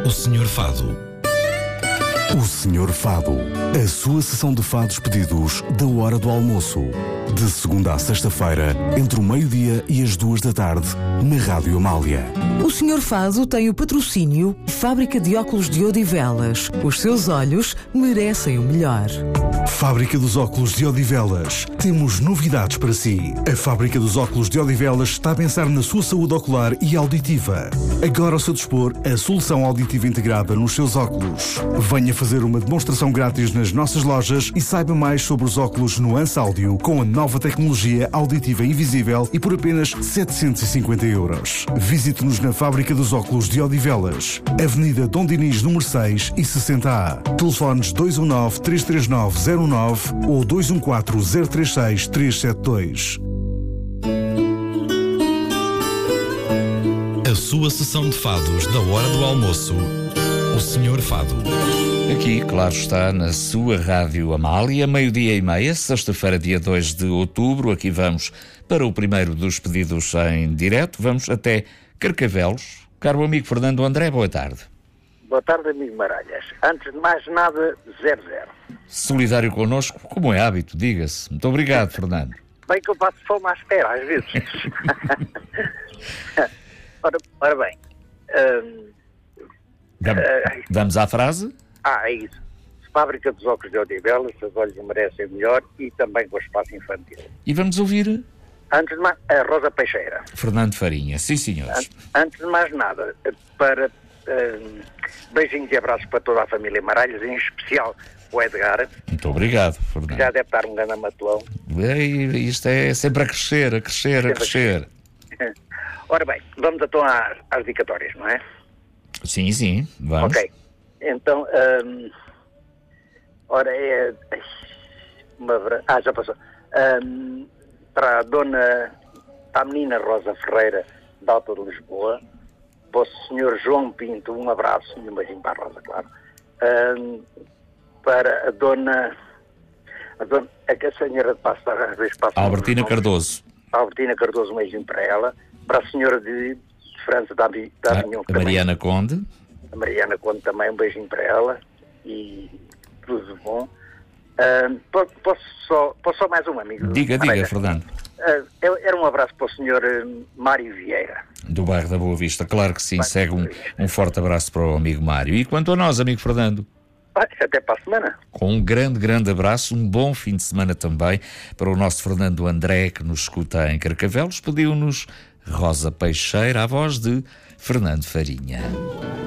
O Senhor Fado. O Senhor Fado. A sua sessão de fados pedidos da hora do almoço. De segunda à sexta-feira, entre o meio-dia e as 2 da tarde, na Rádio Amália. O Senhor Fado tem o patrocínio Fábrica de Óculos de Odivelas. Os seus olhos merecem o melhor. Fábrica dos Óculos de Odivelas. Temos novidades para si. A Fábrica dos Óculos de Odivelas está a pensar na sua saúde ocular e auditiva. Agora ao seu dispor, a solução auditiva integrada nos seus óculos. Venha fazer uma demonstração grátis nas nossas lojas e saiba mais sobre os óculos Nuance Áudio com a nova tecnologia auditiva invisível e por apenas 750 €. Visite-nos na Fábrica dos Óculos de Odivelas, Avenida Dom Dinis, número 6 e 60A. Telefones 219-339-09 ou 214-036-372. A sua sessão de fados da hora do almoço. O Senhor Fado. Aqui, claro está, na sua Rádio Amália, 12:30, sexta-feira, dia 2 de outubro. Aqui vamos para o primeiro dos pedidos em direto. Vamos até Carcavelos. Caro amigo Fernando André, boa tarde. Boa tarde, amigo Maralhas. Antes de mais nada, 00. Solidário connosco, como é hábito, diga-se. Muito obrigado, Fernando. Bem que eu passo fome à espera, às vezes. Ora bem. Vamos à frase? É isso. Fábrica dos Óculos de Odivelas, os olhos merecem melhor e também com o espaço infantil. E vamos ouvir Antes de mais, a Rosa Peixeira. Fernando Farinha. Sim, senhores. Antes de mais nada, para beijinhos e abraços para toda a família Maralhas, em especial o Edgar. Muito obrigado, Fernando. Já deve estar um grande amatulão. Isto é sempre a crescer, a crescer, a crescer. Ora bem, vamos então às dedicatórias, não é? Sim, sim, vamos. Ok. Então, ora é... já passou. Para a menina Rosa Ferreira, da Alta de Lisboa, para o Sr. João Pinto, um abraço e um beijinho para a Rosa, claro. Para a dona a senhora de Passo às vezes passa Albertina Cardoso. Albertina Cardoso, um beijinho para ela. Para a senhora de França da Avignon, a Mariana Conde. A Mariana Conde também, um beijinho para ela e tudo bom. Posso só mais um amigo? Diga, Fernando. Era um abraço para o Sr. Mário Vieira. Do bairro da Boa Vista, claro que sim. Segue um forte abraço para o amigo Mário. E quanto a nós, amigo Fernando? Até para a semana. Com um grande abraço, um bom fim de semana também para o nosso Fernando André, que nos escuta em Carcavelos. Pediu-nos Rosa Peixeira, a voz de Fernando Farinha.